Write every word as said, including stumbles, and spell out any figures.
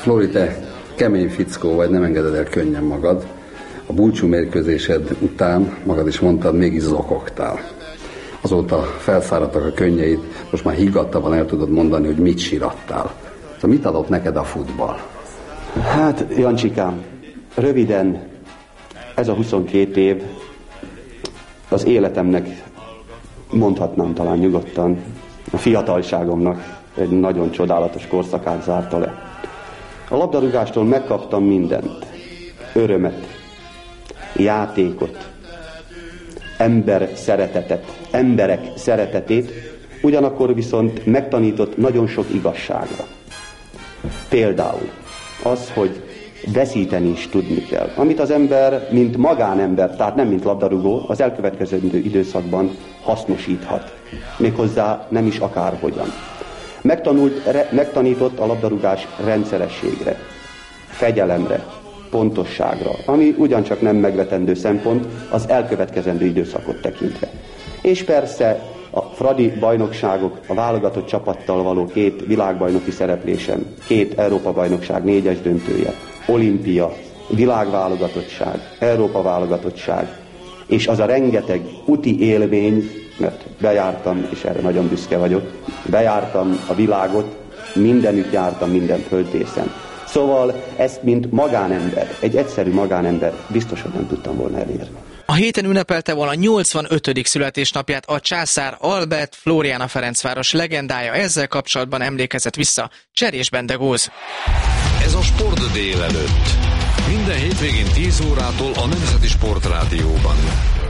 Flori, te kemény fickó vagy, nem engeded el könnyen magad. A búcsú mérkőzésed után, magad is mondtad, mégis zokogtál. Azóta felszáradtak a könnyeid, most már higgadtabban el tudod mondani, hogy mit sírattál. Szóval mit adott neked a futball? Hát, Jancsikám, röviden, ez a huszonkét év az életemnek, mondhatnám talán nyugodtan, a fiatalságomnak egy nagyon csodálatos korszakát zárta le. A labdarúgástól megkaptam mindent. Örömet, játékot, ember szeretetet, emberek szeretetét, ugyanakkor viszont megtanított nagyon sok igazságra. Például az, hogy veszíteni is tudni kell. Amit az ember, mint magánember, tehát nem mint labdarúgó, az elkövetkező időszakban hasznosíthat. Méghozzá nem is akárhogyan. Megtanult, re, megtanított a labdarúgás rendszerességre, fegyelemre, pontosságra, ami ugyancsak nem megvetendő szempont az elkövetkezendő időszakot tekintve. És persze a fradi bajnokságok, a válogatott csapattal való két világbajnoki szereplésem, két Európa-bajnokság négyes döntője, olimpia, világválogatottság, Európa-válogatottság, és az a rengeteg úti élmény, mert bejártam, és erre nagyon büszke vagyok, bejártam a világot, mindenütt jártam, minden földrészen. Szóval ezt, mint magánember, egy egyszerű magánember biztosan nem tudtam volna elérni. A héten ünnepelte volna nyolcvanötödik születésnapját a császár Albert Flórián Ferencváros legendája, ezzel kapcsolatban emlékezett vissza Cserés Bendegóz. Ez a Sport délelőtt. Minden hétvégén tíz órától a Nemzeti Sportrádióban.